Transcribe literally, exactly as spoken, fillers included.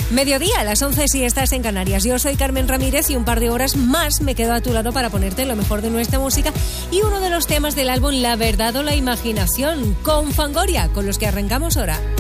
Mediodía, a las once si estás en Canarias. Yo soy Carmen Ramírez y un par de horas más me quedo a tu lado para ponerte lo mejor de nuestra música y uno de los temas del álbum La Verdad o la Imaginación, con Fangoria, con los que arrancamos ahora.